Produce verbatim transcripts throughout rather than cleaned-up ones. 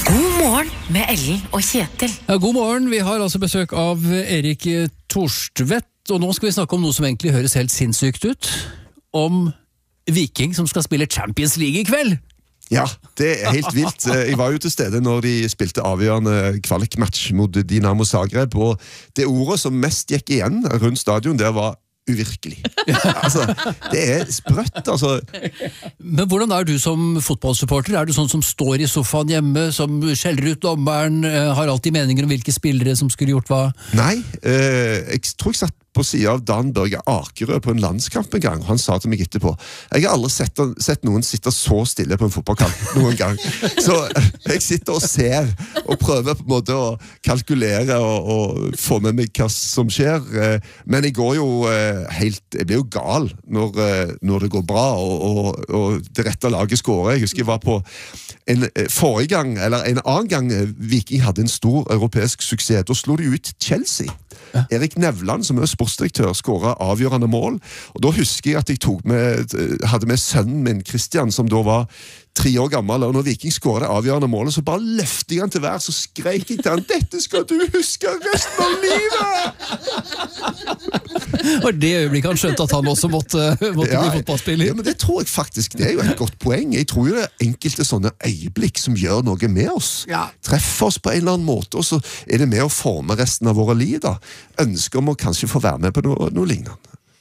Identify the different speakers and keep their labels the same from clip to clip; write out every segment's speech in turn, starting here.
Speaker 1: God morgen med Ellen og Kjetil.
Speaker 2: Ja, god morgen, vi har altså besøk av Erik Torstvedt, og nå skal vi snakke om noe som egentlig høres helt sinnssykt ut. Om Viking som skal spille Champions League i kveld.
Speaker 3: Ja, det er helt vilt. Jeg var jo til stede når de spilte avgjørende kvalikmatch mot Dinamo Zagreb, og det ordet som mest gikk igjen rundt stadion, det var uvirkelig. Altså, det er sprøtt, altså.
Speaker 2: Men hvordan er du som fotballsupporter? Er du sånn som står i sofaen hjemme, som skjeller ut dommeren, har alltid meninger om hvilke spillere som skulle gjort hva?
Speaker 3: Nei, eh, jeg tror jeg satt på siden av Dan Børge Akerø på en landskamp en gang. Han sa til meg etterpå, jeg har aldri sett, sett noen sitte så stille på en fotballkamp noen gang. Så jeg sitter og ser, og prøver på en måte å kalkulere og, og få med meg hva som skjer. Men jeg går jo helt, jeg blir jo gal når, når det går bra, og, og, og det rette laget skårer. Jeg husker jeg var på en forrige gang, eller en annen gang Viking hadde en stor europeisk suksess. Da slo de ut Chelsea. Ja. Erik Nevland, som er sportsdirektør, skåret avgjørende mål. Og da husker jeg at jeg tok med, hadde med sønnen min, Christian, som da var tre år gammel, og når Viking skåret det avgjørende målet, så bare løftet jeg han til vær, så skrek jeg til han, dette skal du huske resten av livet!
Speaker 2: Og det øyeblikket han skjønte at han også måtte, måtte ja, bli fotballspiller.
Speaker 3: Ja, men det tror jeg faktisk, det er jo et godt poeng. Jeg tror jo det er enkelte sånne øyeblikk som gjør noe med oss. Ja. Treffer oss på en eller annen måte, og så er det med å forme resten av våre liv da. Ønsker om å kanskje få være med på noe, noe lignende.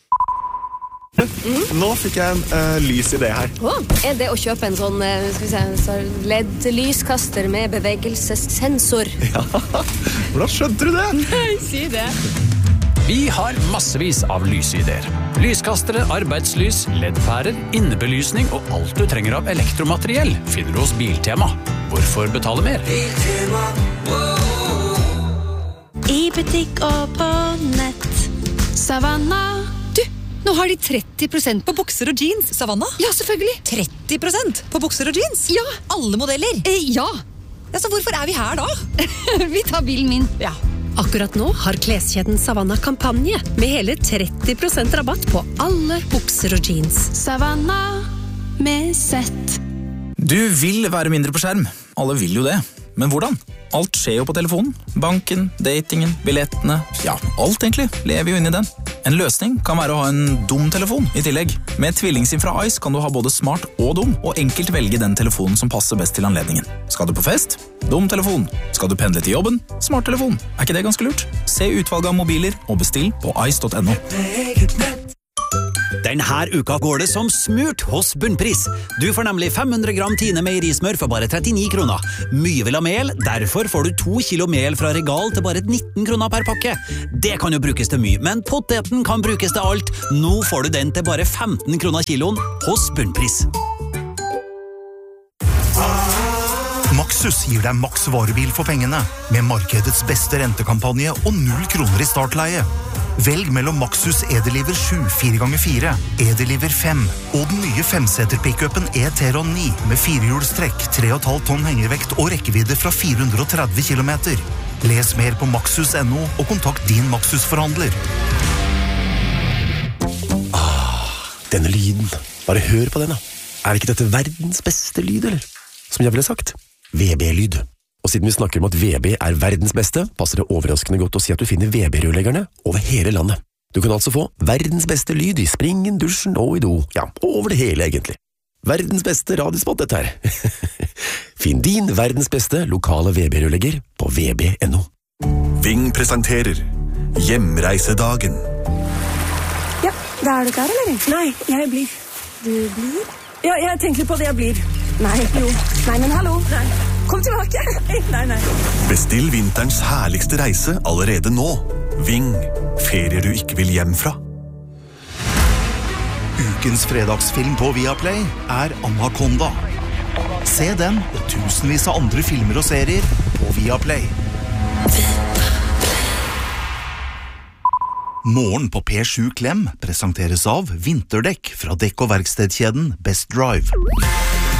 Speaker 4: Mm. Nå fikk jeg en uh, lys idé her.
Speaker 5: Oh, er det å kjøpe en sånn uh, skal vi si, L E D-lyskaster med bevegelsessensor?
Speaker 4: Ja, hvordan skjønte du det?
Speaker 5: Nei, si det.
Speaker 6: Vi har massevis av lysideer. Lyskastere, arbeidslys, L E D-pærer, innebelysning og alt du trenger av elektromateriell finner du hos Biltema. Hvorfor betale mer? Biltema,
Speaker 7: wow. I butikk og på nett. Savanna.
Speaker 8: Nå har de tretti prosent på bukser og jeans, Savanna.
Speaker 7: Ja, selvfølgelig.
Speaker 8: tretti prosent på bukser og jeans?
Speaker 7: Ja.
Speaker 8: Alle modeller?
Speaker 7: Eh, ja.
Speaker 8: Ja, så hvorfor er vi her da?
Speaker 7: Vi tar bilen min.
Speaker 8: Ja.
Speaker 9: Akkurat nå har kleskjeden Savanna kampanje med hele tretti prosent rabatt på alle bukser og jeans.
Speaker 7: Savanna med sett.
Speaker 10: Du vil være mindre på skjerm. Alle vil jo det. Men hvordan? Alt skjer jo på telefonen. Banken, datingen, billettene. Ja, alt egentlig lever jo inn i den. En løsning kan være å ha en dum telefon i tillegg. Med TvillingSIM fra Ice kan du ha både smart og dum, og enkelt velge den telefonen som passer best til anledningen. Skal du på fest? Dum telefon. Skal du pendle til jobben? Smart telefon. Er ikke det ganske lurt? Se utvalget av mobiler og bestill på ice punktum no.
Speaker 11: Denne uka går det som smurt hos Bunnpris. Du får nemlig fem hundre gram Tine meierismør for bare trettini kroner. Mye vil ha mel, derfor får du to kilo mel fra Regal til bare nitten kroner per pakke. Det kan jo brukes til mye, men poteten kan brukes til alt. Nå får du den til bare femten kroner kiloen hos Bunnpris.
Speaker 12: Maxus gir deg maks varebil for pengene, med markedets beste rentekampanje og null kroner i startleie. Velg mellom Maxus Edeliver sju fire ganger fire, Edeliver fem og den nye femseter-pickupen E-Teron ni med firehjulstrekk, tre komma fem tonn hengervekt og rekkevidde fra fire hundre og tretti kilometer. Les mer på maxus punktum no og kontakt din Maxus-forhandler.
Speaker 13: Ah, denne lyden. Bare hør på den da. Er ikke dette verdens beste lyd, eller? Som jeg ville sagt, V B-lyd. Og siden vi snakker om at V B er verdens beste, passer det overraskende godt å si at du finner V B-rørleggerne over hele landet. Du kan altså få verdens beste lyd i springen, dusjen og i do. Ja, over det hele egentlig. Verdens beste radiospot dette her. Finn din verdens beste lokale V B-rørlegger på v b punktum no.
Speaker 14: Ving presenterer Hjemreisedagen.
Speaker 15: Ja, da er du klar, eller? Nei, jeg blir. Du blir? Ja, jeg tenker på det jeg blir. Nei, jo. Nei, men hallo. Nei. Kom tilbake. Nei, nei.
Speaker 14: Bestill vinterens herligste reise allerede nå. Ving. Ferier du ikke vil hjem fra.
Speaker 12: Ukens fredagsfilm på Viaplay er Anaconda. Se den og tusenvis av andre filmer og serier på Viaplay. Morgen på P sju Klem presenteres av vinterdekk fra dekk- og verkstedkjeden Best Drive.